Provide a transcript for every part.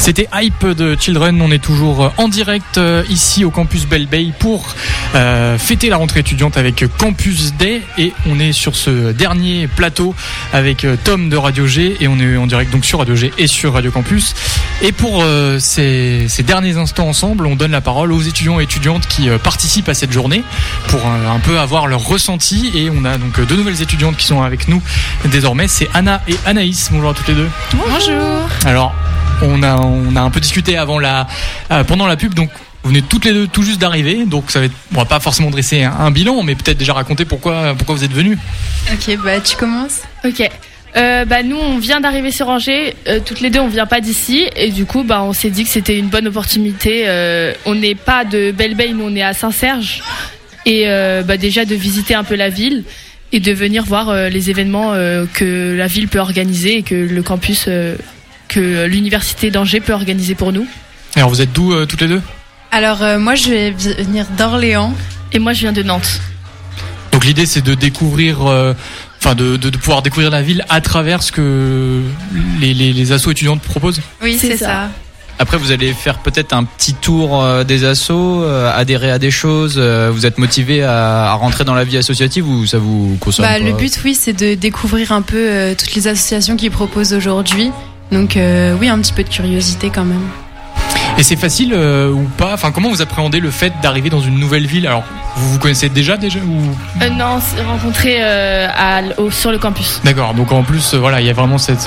C'était Hype de Children. On est toujours en direct ici au campus Belle Bay pour fêter la rentrée étudiante avec Campus Day, et on est sur ce dernier plateau avec Tom de Radio G, et on est en direct donc sur Radio G et sur Radio Campus. Et pour ces derniers instants ensemble, on donne la parole aux étudiants et étudiantes qui participent à cette journée pour un peu avoir leur ressenti. Et on a donc deux nouvelles étudiantes qui sont avec nous désormais, c'est Anna et Anaïs. Bonjour à toutes les deux. Bonjour. Alors on a un peu discuté pendant la pub, donc vous venez toutes les deux tout juste d'arriver, donc on va pas forcément dresser un bilan, mais peut-être déjà raconter pourquoi vous êtes venus. Ok, tu commences. Ok. Nous on vient d'arriver sur Angers, toutes les deux on vient pas d'ici, et du coup on s'est dit que c'était une bonne opportunité. On n'est pas de Belle Bay, nous on est à Saint-Serge, et déjà de visiter un peu la ville et de venir voir les événements que la ville peut organiser et que le campus, que l'université d'Angers peut organiser pour nous. Alors vous êtes d'où toutes les deux ? Alors moi je vais venir d'Orléans. Et moi je viens de Nantes. Donc l'idée c'est de découvrir, de pouvoir découvrir la ville à travers ce que les assos étudiantes proposent. Oui, c'est ça. Après, vous allez faire peut-être un petit tour des assos, adhérer à des choses. Vous êtes motivé à rentrer dans la vie associative, ou ça vous concerne pas ? Le but, oui, c'est de découvrir un peu toutes les associations qui proposent aujourd'hui. Donc oui, un petit peu de curiosité quand même. Et c'est facile ou pas ? Comment vous appréhendez le fait d'arriver dans une nouvelle ville ? Alors, vous connaissez déjà ou... Non, c'est rencontré sur le campus. D'accord, donc en plus, il y a vraiment ce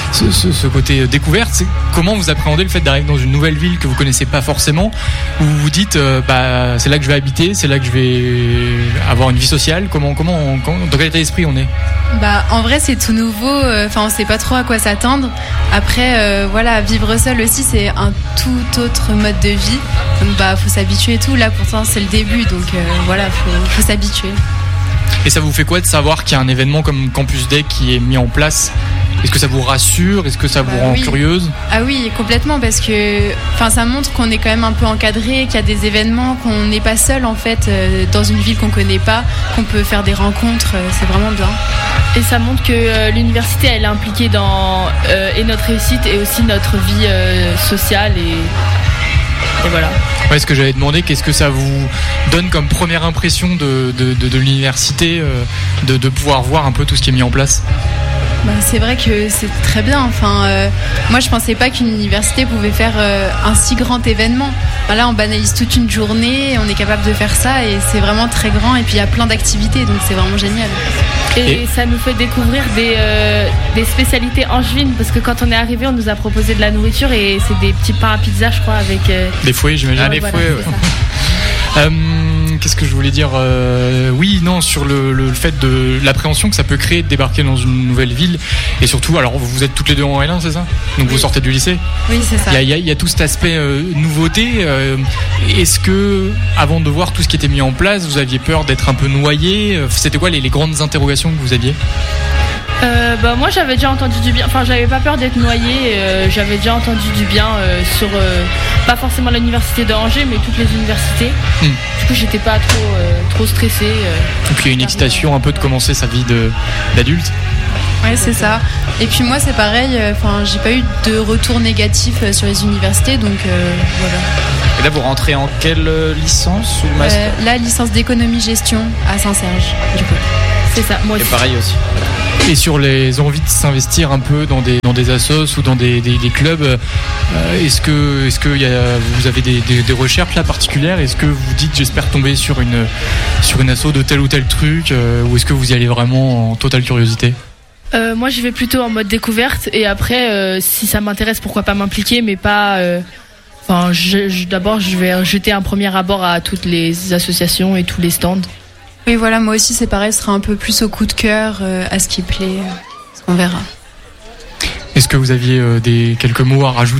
côté découverte. Comment vous appréhendez le fait d'arriver dans une nouvelle ville que vous connaissez pas forcément, où vous vous dites, c'est là que je vais habiter, c'est là que je vais avoir une vie sociale. Dans quel état d'esprit on est ? En vrai, c'est tout nouveau. On sait pas trop à quoi s'attendre. Après, vivre seul aussi, c'est un tout autre mode de vie. Donc, faut s'habituer et tout. Là, pourtant, c'est le début. Donc, faut s'habituer. Et ça vous fait quoi de savoir qu'il y a un événement comme Campus Day qui est mis en place ? Est-ce que ça vous rassure ? Est-ce que ça vous rend curieuse ? Ah oui, complètement, parce que ça montre qu'on est quand même un peu encadré, qu'il y a des événements, qu'on n'est pas seul en fait dans une ville qu'on connaît pas, qu'on peut faire des rencontres, c'est vraiment bien. Et ça montre que l'université elle est impliquée dans et notre réussite et aussi notre vie sociale et voilà. Ouais, ce que j'avais demandé, qu'est-ce que ça vous donne comme première impression de l'université, de pouvoir voir un peu tout ce qui est mis en place ? C'est vrai que c'est très bien. Moi, je pensais pas qu'une université pouvait faire un si grand événement. Là, on banalise toute une journée, on est capable de faire ça, et c'est vraiment très grand. Et puis, il y a plein d'activités, donc c'est vraiment génial. Et ça nous fait découvrir des spécialités angevines, parce que quand on est arrivé, on nous a proposé de la nourriture, et c'est des petits pains à pizza, je crois, avec... Des fouets, j'imagine. Des fouets, ouais. Qu'est-ce que je voulais dire ? Sur le fait de l'appréhension que ça peut créer de débarquer dans une nouvelle ville, et surtout, alors vous êtes toutes les deux en L1, c'est ça ? Donc vous sortez du lycée ? Oui, c'est ça. Il y a tout cet aspect nouveauté. Est-ce que, avant de voir tout ce qui était mis en place, vous aviez peur d'être un peu noyé ? C'était quoi les grandes interrogations que vous aviez ? Moi j'avais déjà entendu du bien, j'avais pas peur d'être noyée, j'avais déjà entendu du bien sur pas forcément l'université de Angers, mais toutes les universités. Du coup j'étais pas trop stressée. Donc il y a une excitation un peu de commencer sa vie d'adulte. Ouais, c'est ça. Et puis moi c'est pareil, j'ai pas eu de retour négatif sur les universités, donc voilà. Et là vous rentrez en quelle licence ou master ? La licence d'économie-gestion à Saint-Serge, du coup. C'est ça, moi aussi. Et pareil aussi. Et sur les envies de s'investir un peu dans des assos ou dans des clubs, est-ce que vous avez des recherches là particulières ? Est-ce que vous dites j'espère tomber sur une asso de tel ou tel truc, ou est-ce que vous y allez vraiment en totale curiosité ? Moi j'y vais plutôt en mode découverte, et après si ça m'intéresse, pourquoi pas m'impliquer, mais pas... d'abord je vais jeter un premier abord à toutes les associations et tous les stands. Oui, voilà, moi aussi c'est pareil, ce sera un peu plus au coup de cœur, à ce qui plaît, on verra. Est-ce que vous aviez quelques mots à rajouter ?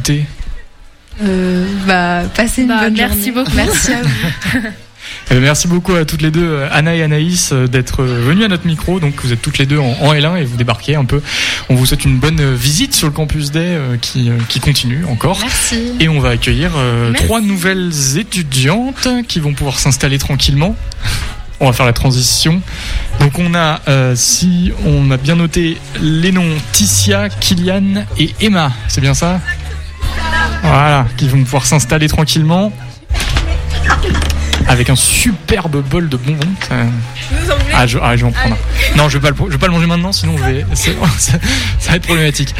Passez une bonne merci journée. Beaucoup. Merci à vous. Merci beaucoup à toutes les deux, Anna et Anaïs, d'être venues à notre micro. Donc vous êtes toutes les deux en L1 et vous débarquez un peu. On vous souhaite une bonne visite sur le Campus Day qui continue encore. Merci. Et on va accueillir 3 nouvelles étudiantes qui vont pouvoir s'installer tranquillement. On va faire la transition. Donc on a, si on a bien noté les noms, Ticia, Kylian et Emma. C'est bien ça ? Voilà, qui vont pouvoir s'installer tranquillement. Avec un superbe bol de bonbons. Je vais en prendre un. Non, je vais pas le manger maintenant, sinon ça va être problématique.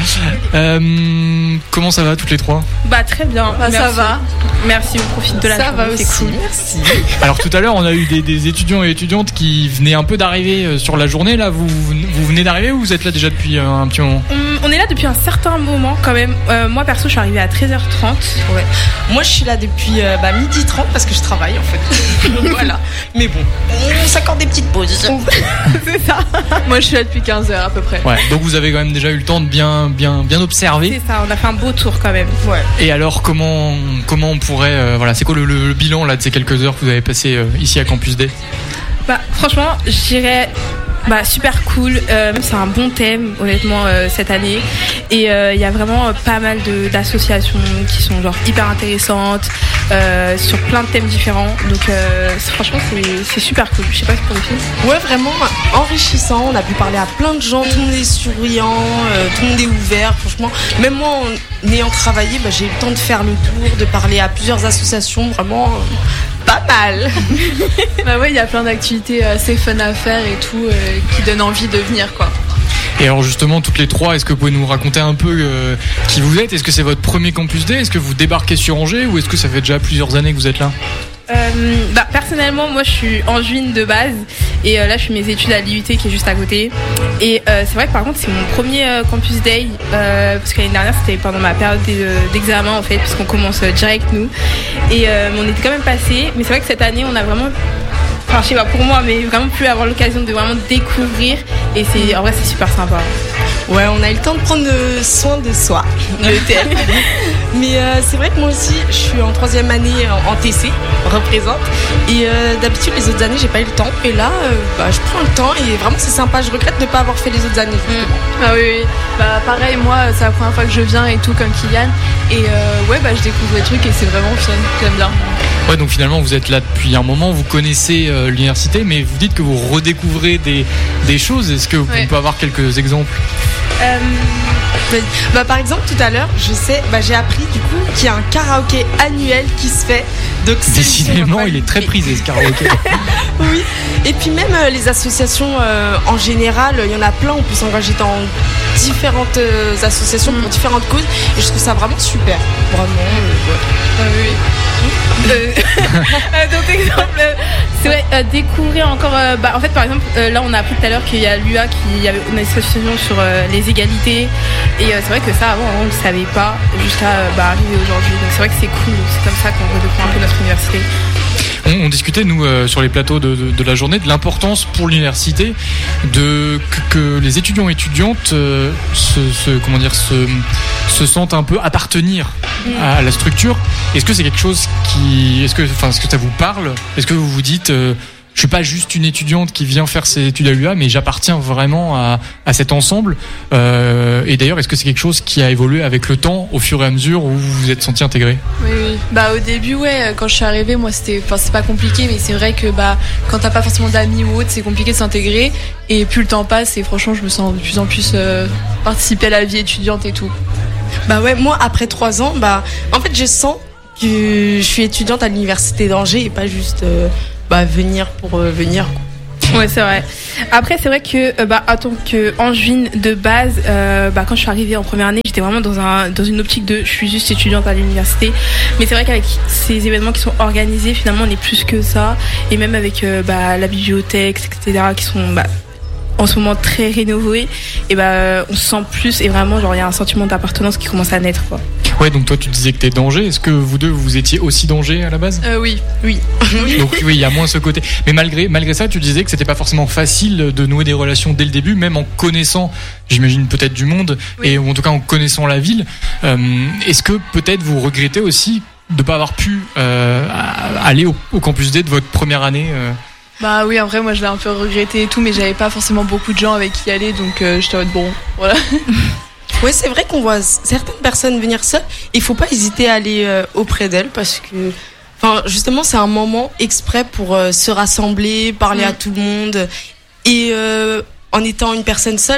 Comment ça va toutes les trois ? Très bien. Ça va. Merci, on profite de la journée. Ça va aussi. C'est cool. Merci. Alors tout à l'heure, on a eu des étudiants et étudiantes qui venaient un peu d'arriver sur la journée. Là, vous venez d'arriver ou vous êtes là déjà depuis un petit moment ? On est là depuis un certain moment quand même. Moi perso, je suis arrivée à 13h30. Ouais. Moi, je suis là depuis 12h30 parce que je travaille en fait. Voilà. Mais bon, on s'accorde des petites pauses. C'est ça. Moi, je suis là depuis 15h à peu près. Ouais. Donc vous avez quand même déjà eu le temps de bien observer. C'est ça. On a fait un beau tour quand même. Ouais. Et alors, comment on pourrait, c'est quoi le bilan là de ces quelques heures que vous avez passées ici à Campus Day ? Franchement, je dirais super cool. C'est un bon thème honnêtement cette année. Et il y a vraiment pas mal d'associations qui sont genre hyper intéressantes sur plein de thèmes différents. Donc franchement c'est super cool. Je sais pas si pour les filles. Ouais, vraiment enrichissant. On a pu parler à plein de gens. Tout le monde est souriant, tout le monde est ouvert. Franchement, même moi en ayant travaillé, j'ai eu le temps de faire le tour, de parler à plusieurs associations. Vraiment pas mal. Ouais, il y a plein d'activités assez fun à faire et tout qui donnent envie de venir quoi. Et alors justement, toutes les trois, est-ce que vous pouvez nous raconter un peu qui vous êtes ? Est-ce que c'est votre premier Campus Day ? Est-ce que vous débarquez sur Angers ou est-ce que ça fait déjà plusieurs années que vous êtes là ? Personnellement, moi je suis angevine de base et là je fais mes études à l'IUT qui est juste à côté. Et c'est vrai que par contre c'est mon premier Campus Day parce que l'année dernière c'était pendant ma période d'examen en fait, puisqu'on commence direct nous. Et on était quand même passé, mais c'est vrai que cette année on a vraiment, je sais pas pour moi, mais vraiment pu avoir l'occasion de vraiment découvrir et en vrai c'est super sympa. Ouais, on a eu le temps de prendre soin de soi, le thème. Mais c'est vrai que moi aussi, je suis en 3e année en TC, représente. Et d'habitude, les autres années, j'ai pas eu le temps. Et là, je prends le temps et vraiment, c'est sympa. Je regrette de ne pas avoir fait les autres années. Ah oui. Pareil, moi, c'est la première fois que je viens et tout, comme Kylian. Et je découvre des trucs et c'est vraiment fun. J'aime bien. Ouais, donc finalement, vous êtes là depuis un moment, vous connaissez l'université, mais vous dites que vous redécouvrez des choses. Est-ce que vous pouvez avoir quelques exemples ? Par exemple, tout à l'heure, j'ai appris du coup qu'il y a un karaoké annuel qui se fait. Donc, décidément, il est très prisé ce karaoké. Oui. Et puis même les associations en général, il y en a plein. On peut s'engager dans différentes associations pour différentes causes. Et je trouve ça vraiment super. Vraiment. D'autres exemples, c'est vrai, découvrir encore. En fait, par exemple, là, on a appris tout à l'heure qu'il y a l'UA qui avait une association sur les égalités. Et c'est vrai que ça, avant, on ne le savait pas jusqu'à arriver aujourd'hui. Donc c'est vrai que c'est cool. C'est comme ça qu'on redécouvre un peu notre université. On discutait, nous, sur les plateaux de la journée, de l'importance pour l'université que les étudiants et étudiantes se sentent un peu appartenir à la structure. Est-ce que c'est quelque chose est-ce que ça vous parle ? Est-ce que vous vous dites, je suis pas juste une étudiante qui vient faire ses études à l'UA, mais j'appartiens vraiment à cet ensemble. Et d'ailleurs, est-ce que c'est quelque chose qui a évolué avec le temps, au fur et à mesure où vous vous êtes senti intégré ? Oui. Au début, quand je suis arrivée, moi, c'est pas compliqué, mais c'est vrai que quand t'as pas forcément d'amis ou autre, c'est compliqué de s'intégrer. Et plus le temps passe, et franchement, je me sens de plus en plus participer à la vie étudiante et tout. Moi, après 3 ans, en fait, je sens que je suis étudiante à l'université d'Angers et pas juste venir pour venir. Ouais, c'est vrai. Après, c'est vrai que en tant qu'angevine de base, quand je suis arrivée en première année, j'étais vraiment dans une optique de je suis juste étudiante à l'université. Mais c'est vrai qu'avec ces événements qui sont organisés, finalement, on est plus que ça. Et même avec la bibliothèque, etc., qui sont en ce moment très rénovés, et on se sent plus, et vraiment il y a un sentiment d'appartenance qui commence à naître, quoi. Ouais, donc toi tu disais que t'es d'Angers. Est-ce que vous deux vous étiez aussi d'Angers à la base ? Oui. Donc oui, il y a moins ce côté. Mais malgré ça, tu disais que c'était pas forcément facile de nouer des relations dès le début, même en connaissant, j'imagine, peut-être du monde, et en tout cas en connaissant la ville. Est-ce que peut-être vous regrettez aussi de pas avoir pu aller au Campus Day de votre première année Oui, en vrai, moi je l'ai un peu regretté et tout, mais j'avais pas forcément beaucoup de gens avec qui aller, donc j'étais en mode bon, voilà. Oui, c'est vrai qu'on voit certaines personnes venir seules. Il faut pas hésiter à aller auprès d'elles parce que, justement, c'est un moment exprès pour se rassembler, parler à tout le monde. Et en étant une personne seule,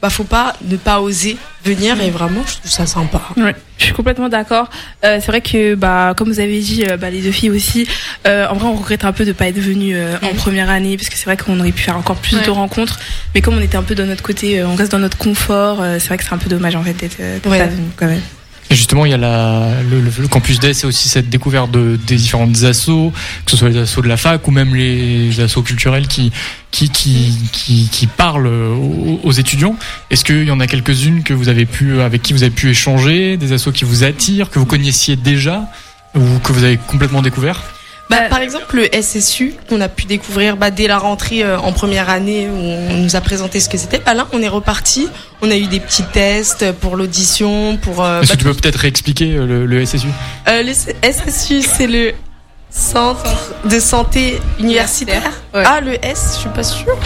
faut pas ne pas oser venir et vraiment je trouve ça sympa. Ouais, je suis complètement d'accord. C'est vrai que comme vous avez dit, les deux filles aussi, en vrai on regrette un peu de pas être venues en première année parce que c'est vrai qu'on aurait pu faire encore plus de rencontres, mais comme on était un peu de notre côté, on reste dans notre confort, c'est vrai que c'est un peu dommage en fait d'être pas venues quand même. Et justement, il y a le campus Day, c'est aussi cette découverte des différentes assos, que ce soit les assos de la fac ou même les assos culturels qui parlent aux étudiants. Est-ce qu'il y en a quelques-unes avec qui vous avez pu échanger, des assos qui vous attirent, que vous connaissiez déjà ou que vous avez complètement découvert? Par exemple, le SSU, qu'on a pu découvrir dès la rentrée en première année où on nous a présenté ce que c'était. Là, on est reparti. On a eu des petits tests pour l'audition. Est-ce que tu peux peut-être réexpliquer le SSU? Le SSU, c'est le Centre de santé universitaire. Ouais. Ah, le S, je suis pas sûre.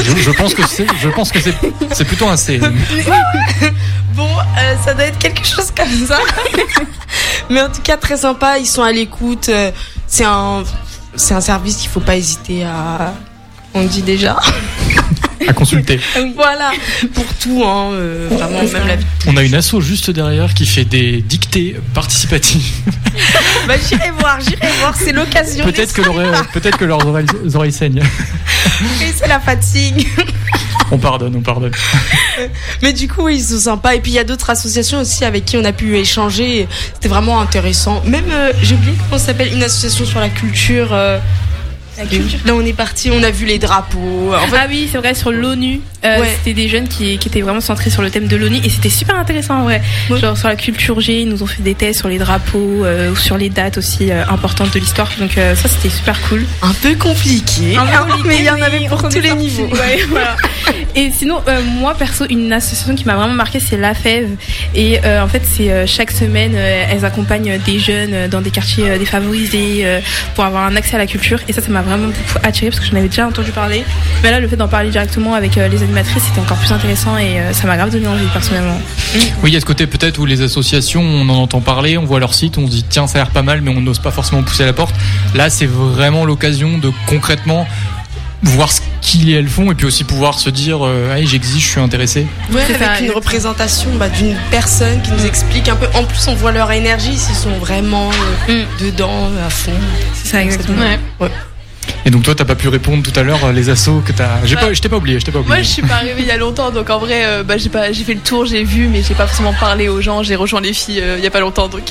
Je pense que c'est plutôt un C. Bon, ça doit être quelque chose comme ça. Mais en tout cas, très sympa. Ils sont à l'écoute. C'est un service qu'il faut pas hésiter à. On dit déjà. À consulter. Voilà, pour tout, vraiment, même la vie. On a une asso juste derrière qui fait des dictées participatives. J'irai voir, c'est l'occasion. Peut-être que leurs oreilles saignent. Et c'est la fatigue. On pardonne. Mais du coup, ils sont sympas. Et puis, il y a d'autres associations aussi avec qui on a pu échanger. C'était vraiment intéressant. Même, j'ai oublié comment ça s'appelle, une association sur la culture. Là, on est parti, on a vu les drapeaux. En fait... Ah oui, c'est vrai, sur l'ONU. C'était des jeunes qui étaient vraiment centrés sur le thème de l'ONU et c'était super intéressant en vrai. Ouais. Genre sur la culture G, ils nous ont fait des tests sur les drapeaux, ou sur les dates aussi importantes de l'histoire. Donc ça, c'était super cool. Un peu compliqué, mais il y en avait pour tous les niveaux. Ouais, voilà. Et sinon, moi perso, une association qui m'a vraiment marquée, c'est l'AFEV. Et en fait, c'est chaque semaine, elles accompagnent des jeunes dans des quartiers défavorisés pour avoir un accès à la culture. Et ça m'a vraiment beaucoup attirée parce que j'en avais déjà entendu parler. Mais là, le fait d'en parler directement avec les animatrices, c'était encore plus intéressant et ça m'a grave donné envie personnellement. Oui, il y a ce côté peut-être où les associations, on en entend parler, on voit leur site, on se dit tiens, ça a l'air pas mal, mais on n'ose pas forcément pousser la porte. Là, c'est vraiment l'occasion de concrètement voir ce qu'ils et elles font et puis aussi pouvoir se dire hey, j'existe, je suis intéressé. Ouais, avec une représentation d'une personne qui nous explique un peu. En plus, on voit leur énergie, s'ils sont vraiment dedans, à fond. C'est ça, exactement. Ouais. Et donc toi, t'as pas pu répondre tout à l'heure les assos que t'as. Je t'ai pas oublié. Moi, je suis pas arrivée il y a longtemps, donc en vrai, j'ai fait le tour, j'ai vu, mais j'ai pas forcément parlé aux gens. J'ai rejoint les filles il y a pas longtemps, donc.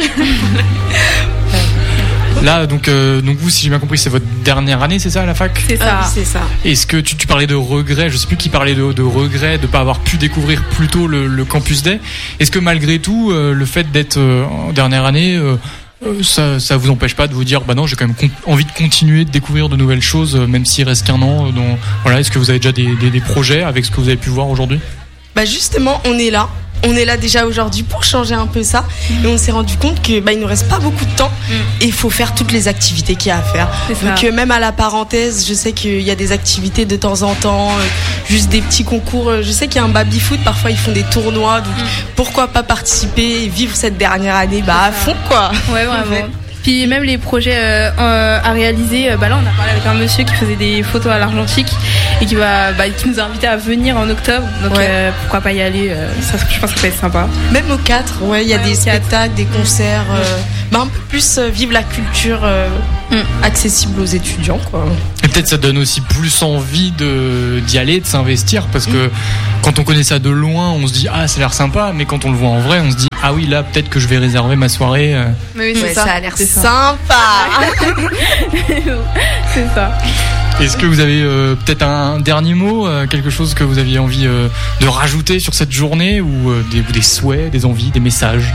Là, donc vous, si j'ai bien compris, c'est votre dernière année, c'est ça, à la fac ? C'est ça. C'est ça. Est-ce que tu parlais de regrets ? Je sais plus qui parlait de regrets de pas avoir pu découvrir plus tôt le Campus Day. Est-ce que malgré tout, le fait d'être en dernière année, ça vous empêche pas de vous dire bah non, j'ai quand même envie de continuer de découvrir de nouvelles choses, même s'il reste qu'un an. Voilà, est-ce que vous avez déjà des projets avec ce que vous avez pu voir aujourd'hui ? Justement, on est là déjà aujourd'hui pour changer un peu ça et on s'est rendu compte que il nous reste pas beaucoup de temps et il faut faire toutes les activités qu'il y a à faire. Donc même à la parenthèse, je sais qu'il y a des activités de temps en temps, juste des petits concours. Je sais qu'il y a un baby foot, parfois ils font des tournois, donc pourquoi pas participer et vivre cette dernière année à fond quoi. Ouais, vraiment. Puis même les projets à réaliser, là on a parlé avec un monsieur qui faisait des photos à l'argentique et qui nous a invités à venir en octobre, donc pourquoi pas y aller, ça, je pense que ça va être sympa. Même au 4, il y a des spectacles, des concerts, un peu plus vivre la culture accessible aux étudiants quoi. Et peut-être ça donne aussi plus envie d'y aller, de s'investir, parce que quand on connaît ça de loin, on se dit ah ça a l'air sympa, mais quand on le voit en vrai, on se dit ah oui là peut-être que je vais réserver ma soirée. Mais oui, ça a l'air sympa. C'est ça. Est-ce que vous avez peut-être un dernier mot, quelque chose que vous aviez envie de rajouter sur cette journée ou des souhaits, des envies, des messages?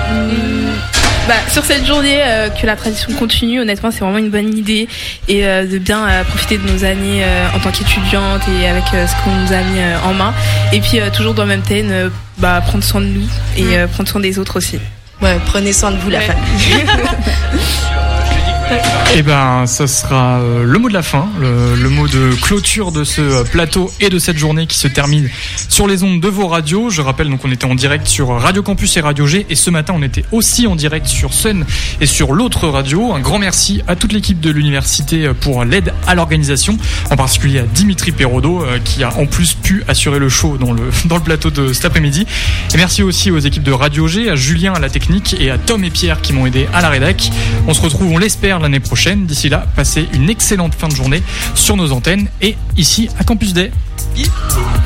Sur cette journée, que la tradition continue, honnêtement, c'est vraiment une bonne idée et de bien profiter de nos années en tant qu'étudiante et avec ce qu'on nous a mis en main. Et puis toujours dans le même thème, prendre soin de nous et prendre soin des autres aussi. Ouais, prenez soin de vous, la famille. Et ben, ça sera le mot de la fin, le mot de clôture de ce plateau et de cette journée qui se termine sur les ondes de vos radios. Je rappelle, donc on était en direct sur Radio Campus et Radio G, et ce matin on était aussi en direct sur Sun et sur l'autre radio. Un grand merci à toute l'équipe de l'université pour l'aide à l'organisation, en particulier à Dimitri Perrodo qui a en plus pu assurer le show dans le plateau de cet après-midi. Et merci aussi aux équipes de Radio G, à Julien à la technique et à Tom et Pierre qui m'ont aidé à la rédac. On se retrouve, on l'espère, l'année prochaine. D'ici là, passez une excellente fin de journée sur nos antennes et ici à Campus Day.